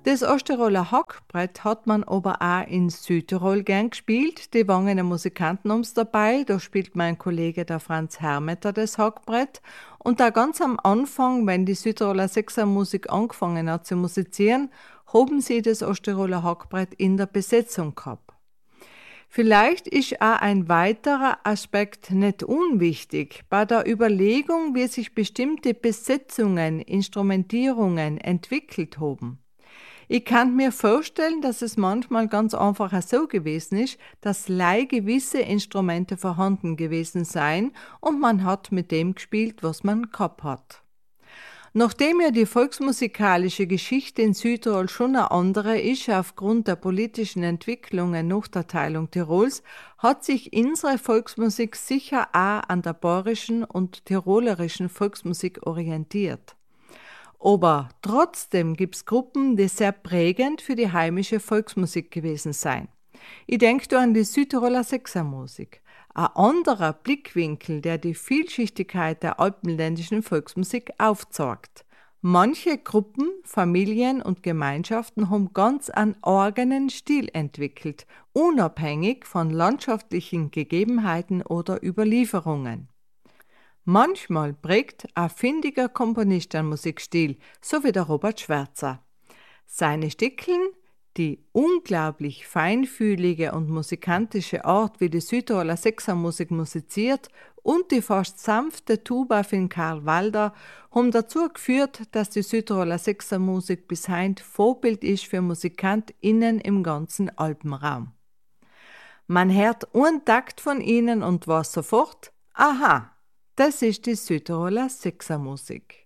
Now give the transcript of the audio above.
Das Osterroller Hackbrett hat man aber auch in Südtirol gern gespielt. Die wangen Musikanten ums dabei. Da spielt mein Kollege der Franz Hermeter das Hackbrett. Und da ganz am Anfang, wenn die Südtiroler Sechsermusik angefangen hat zu musizieren, haben sie das Osterroller Hackbrett in der Besetzung gehabt. Vielleicht ist auch ein weiterer Aspekt nicht unwichtig bei der Überlegung, wie sich bestimmte Besetzungen, Instrumentierungen entwickelt haben. Ich kann mir vorstellen, dass es manchmal ganz einfach so gewesen ist, dass gewisse Instrumente vorhanden gewesen seien und man hat mit dem gespielt, was man gehabt hat. Nachdem ja die volksmusikalische Geschichte in Südtirol schon eine andere ist, aufgrund der politischen Entwicklungen nach der Teilung Tirols, hat sich unsere Volksmusik sicher auch an der bayerischen und tirolerischen Volksmusik orientiert. Aber trotzdem gibt es Gruppen, die sehr prägend für die heimische Volksmusik gewesen seien. Ich denke da an die Südtiroler Sechsermusik. Ein anderer Blickwinkel, der die Vielschichtigkeit der alpenländischen Volksmusik aufzeigt. Manche Gruppen, Familien und Gemeinschaften haben ganz einen eigenen Stil entwickelt, unabhängig von landschaftlichen Gegebenheiten oder Überlieferungen. Manchmal prägt ein findiger Komponist einen Musikstil, so wie der Robert Schwerzer. Seine Stickeln, die unglaublich feinfühlige und musikantische Art, wie die Südtiroler Sechsermusik musiziert, und die fast sanfte Tuba von Karl Walder haben dazu geführt, dass die Südtiroler Sechsermusik bis heute Vorbild ist für MusikantInnen im ganzen Alpenraum. Man hört einen Takt von ihnen und weiß sofort, aha, das ist die Südtiroler Sechsermusik.